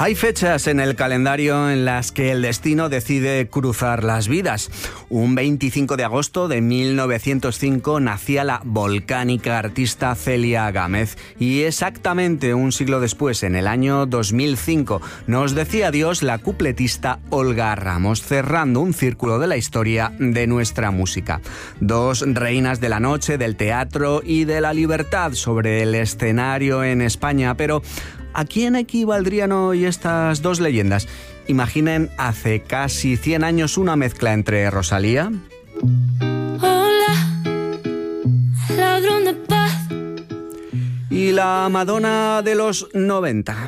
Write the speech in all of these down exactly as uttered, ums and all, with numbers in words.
Hay fechas en el calendario en las que el destino decide cruzar las vidas. Un veinticinco de agosto de mil novecientos cinco nacía la volcánica artista Celia Gámez y exactamente un siglo después, en el año dos mil cinco, nos decía adiós la cupletista Olga Ramos, cerrando un círculo de la historia de nuestra música. Dos reinas de la noche, del teatro y de la libertad sobre el escenario en España, pero ¿a quién equivaldrían hoy estas dos leyendas? Imaginen hace casi cien años una mezcla entre Rosalía, Hola, ladrón de paz, y la Madonna de los noventa.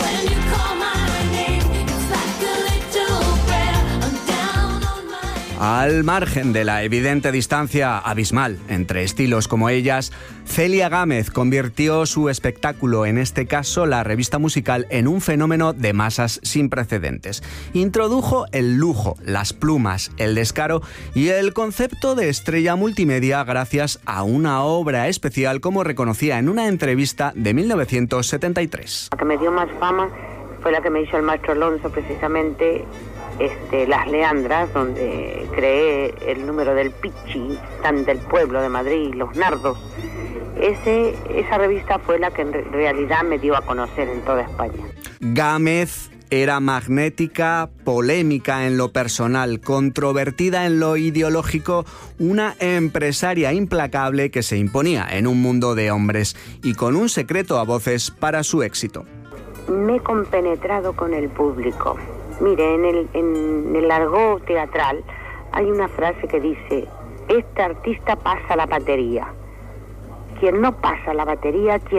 Al margen de la evidente distancia abismal entre estilos como ellas, Celia Gámez convirtió su espectáculo, en este caso la revista musical, en un fenómeno de masas sin precedentes. Introdujo el lujo, las plumas, el descaro y el concepto de estrella multimedia gracias a una obra especial, como reconocía en una entrevista de mil novecientos setenta y tres. La que me dio más fama fue la que me hizo el maestro Alonso, precisamente este, Las Leandras, donde creé el número del Pichi, tan del pueblo de Madrid, Los Nardos. Ese, esa revista fue la que en realidad me dio a conocer en toda España. Gámez era magnética, polémica en lo personal, controvertida en lo ideológico, una empresaria implacable que se imponía en un mundo de hombres y con un secreto a voces para su éxito. Me he compenetrado con el público. Mire, en el, en el argot teatral hay una frase que dice: este artista pasa la batería. Quien no pasa la batería, quien